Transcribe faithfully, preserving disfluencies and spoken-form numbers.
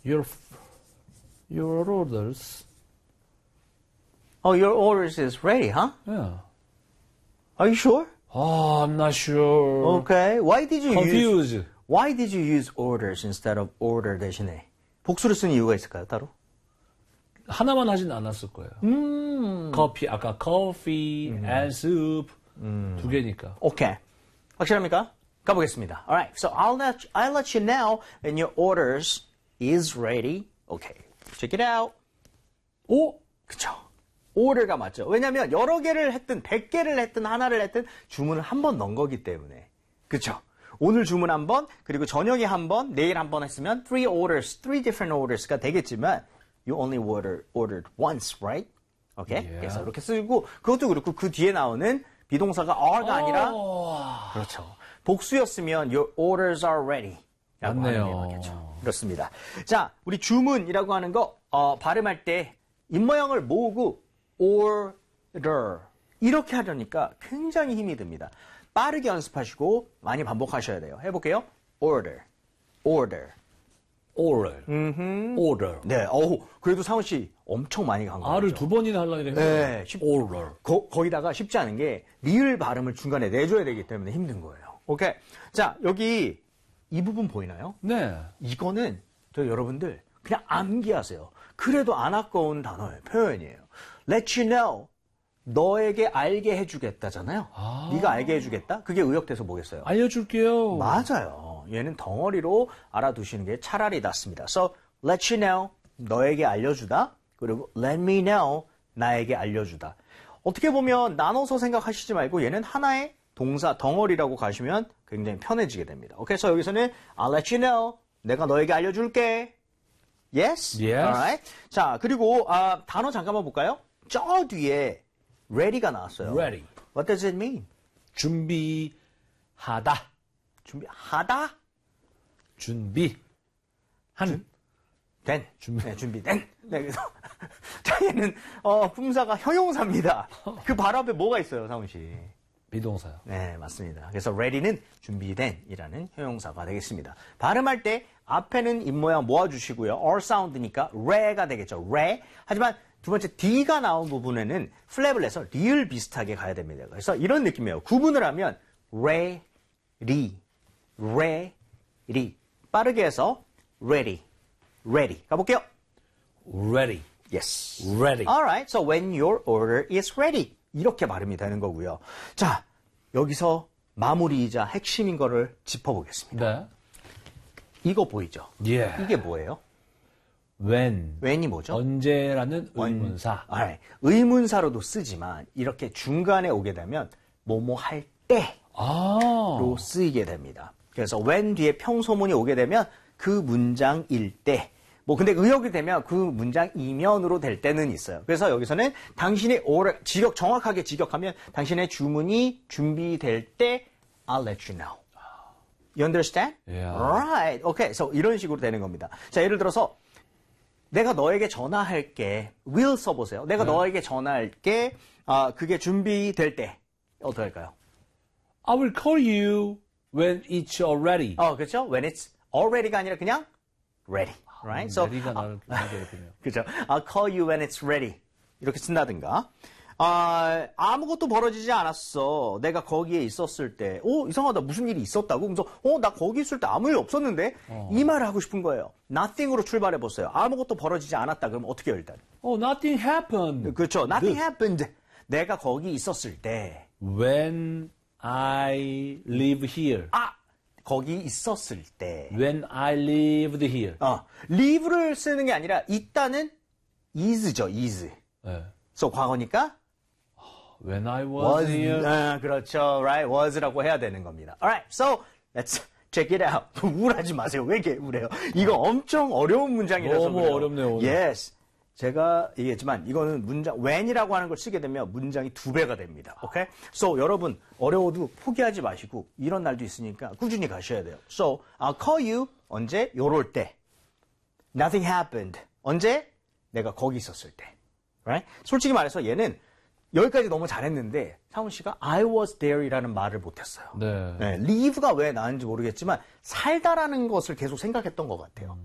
Your your orders. Oh, your orders is ready, huh? Yeah. Are you sure? Oh, I'm not sure. Okay. Why did you Confused. use Why did you use orders instead of order 대신에? 복수를 쓴 이유가 있을까요, 따로? 하나만 하진 않았을 거예요. 음. 커피, 아까 coffee 음. and soup 음. 두 개니까. 오케이. 확실합니까? 가보겠습니다. Alright, so I'll let, I'll let you know when your orders is ready. Okay, check it out. 오, 그쵸. order가 맞죠. 왜냐면 여러 개를 했든 백 개를 했든 하나를 했든 주문을 한 번 넣은 거기 때문에. 그쵸. 오늘 주문 한 번, 그리고 저녁에 한 번, 내일 한 번 했으면 three orders, three different orders가 되겠지만 you only order, ordered once, right? 오케이? Okay? Yeah. 그래서 이렇게 쓰고 그것도 그렇고 그 뒤에 나오는 비동사가 are가 아니라 oh. 그렇죠. 복수였으면 your orders are ready. 라고 맞네요. 하는 게 맞겠죠. 그렇습니다. 자, 우리 주문이라고 하는 거 어, 발음할 때 입모양을 모으고 order 이렇게 하려니까 굉장히 힘이 듭니다. 빠르게 연습하시고 많이 반복하셔야 돼요. 해볼게요. order, order, order, 음흠. order. 네, 어우, 그래도 상훈 씨 엄청 많이 간 거죠. R을 두 번이나 하려고 그래요. 네, 쉽, order. 거, 거기다가 쉽지 않은 게 리을 발음을 중간에 내줘야 되기 때문에 힘든 거예요. 오케이. 자, 여기 이 부분 보이나요? 네. 이거는 저 여러분들 그냥 암기하세요. 그래도 안 아까운 단어예요. 표현이에요. Let you know. 너에게 알게 해주겠다잖아요. 아. 네가 알게 해주겠다? 그게 의역돼서 뭐겠어요? 알려줄게요. 맞아요. 얘는 덩어리로 알아두시는 게 차라리 낫습니다. So, let you know. 너에게 알려주다. 그리고 let me know. 나에게 알려주다. 어떻게 보면 나눠서 생각하시지 말고 얘는 하나의 동사 덩어리라고 가시면 굉장히 편해지게 됩니다. 오케이, 그래서 여기서는 I'll let you know. 내가 너에게 알려줄게. Yes? Yes. Alright. 자, 그리고 아, 단어 잠깐만 볼까요? 저 뒤에 ready가 나왔어요. Ready. What does it mean? 준비하다. 준비하다? 준비. 한. 된. 준비. 네, 준비된. 네, 그래서 자, 얘는 어, 품사가 형용사입니다. 그 바로 앞에 뭐가 있어요, 상훈 씨? 비동사요. 네, 맞습니다. 그래서 ready는 준비된이라는 형용사가 되겠습니다. 발음할 때 앞에는 입모양 모아주시고요. R 사운드니까 re가 되겠죠. re. 하지만 두 번째 D가 나온 부분에는 플랩을 내서 리을 비슷하게 가야 됩니다. 그래서 이런 느낌이에요. 구분을 하면 re, 리, re, 리. 빠르게 해서 ready, ready. 가볼게요. Ready. Yes. Ready. Alright. So when your order is ready. 이렇게 발음이 되는 거고요. 자, 여기서 마무리이자 핵심인 거를 짚어보겠습니다. 네. 이거 보이죠? Yeah. 이게 뭐예요? when. when이 뭐죠? 언제라는 의문사. 아, 의문사로도 쓰지만 이렇게 중간에 오게 되면 뭐뭐 할 때로 아. 쓰이게 됩니다. 그래서 when 뒤에 평소문이 오게 되면 그 문장일 때. 뭐 근데 의역이 되면 그 문장 이면으로 될 때는 있어요. 그래서 여기서는 당신의 order, 직역 정확하게 직역하면 당신의 주문이 준비될 때 I'll let you know. You understand? Yeah. Right. Okay. So 이런 식으로 되는 겁니다. 자, 예를 들어서 내가 너에게 전화할게. will 써보세요. 내가 네. 너에게 전화할게. 아, 그게 준비될 때 어떻게 할까요? I will call you when it's already. 어, 그렇죠? When it's already가 아니라 그냥 ready. Right? So ready가 나를 기다렸군요. 그죠? I'll call you when it's ready. 이렇게 쓴다든가. 아, 아무것도 벌어지지 않았어. 내가 거기에 있었을 때. 오, 이상하다. 무슨 일이 있었다고? 그래서, 어, 나 거기 있을 때 아무 일 없었는데? 어. 이 말을 하고 싶은 거예요. nothing으로 출발해보세요. 아무것도 벌어지지 않았다. 그럼 어떻게 해요, 일단? Oh, nothing happened. 그렇죠. nothing Good. happened. 내가 거기 있었을 때. When I live here. 아! 거기 있었을 때. When I lived here. 어, live를 쓰는 게 아니라, 있다는 is죠, is. 네. 그래서 과거니까, When I was, was, here. 아, 그렇죠. Right? was라고 해야 되는 겁니다. Alright. So, let's check it out. 우울하지 마세요. 왜 이렇게 우울해요? 이거 엄청 어려운 문장이라서 너무 그래요. 어렵네요, 오늘. Yes. 제가 얘기했지만 이거는 문장 when이라고 하는 걸 쓰게 되면 문장이 두 배가 됩니다. 오케이? So, 여러분 어려워도 포기하지 마시고 이런 날도 있으니까 꾸준히 가셔야 돼요. So, I'll call you 언제? 요럴 때. Nothing happened. 언제? 내가 거기 있었을 때. Right? 솔직히 말해서 얘는 여기까지 너무 잘했는데 상훈 씨가 I was there이라는 말을 못했어요. 네. 네, leave가 왜 나왔는지 모르겠지만 살다라는 것을 계속 생각했던 것 같아요.